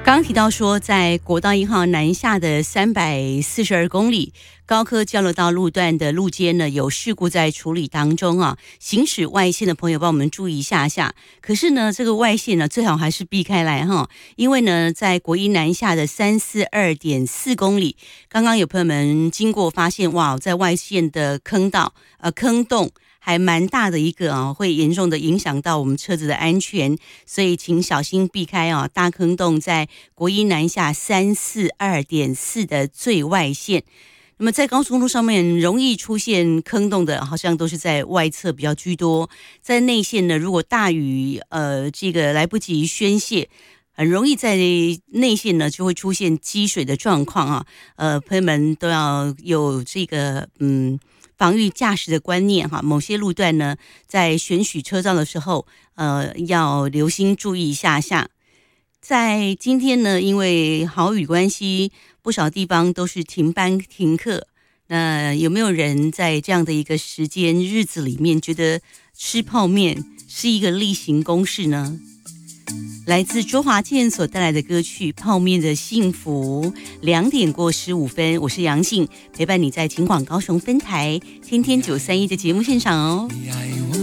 刚刚提到说，在国道1号南下的342公里高科交流道路段的路肩呢，有事故在处理当中啊。行驶外线的朋友帮我们注意一下下。可是呢，这个外线呢，最好还是避开来哈，因为呢，在国一南下的342.4公里，刚刚有朋友们经过发现，哇，在外线的坑洞还蛮大的一个啊，会严重的影响到我们车子的安全，所以请小心避开啊。大坑洞在国一南下342.4的最外线。那么在高速公路上面容易出现坑洞的，好像都是在外侧比较居多。在内线呢，如果大雨这个来不及宣泄，很容易在内线呢就会出现积水的状况啊。朋友们都要有这个防御驾驶的观念哈。某些路段呢，在选取车道的时候，要留心注意一下下。在今天呢，因为豪雨关系，不少地方都是停班停课。那有没有人在这样的一个时间日子里面，觉得吃泡面是一个例行公事呢？来自周华健所带来的歌曲《泡面的幸福》，2点过15分，我是杨杏，陪伴你在晴广高雄分台天天931的节目现场哦。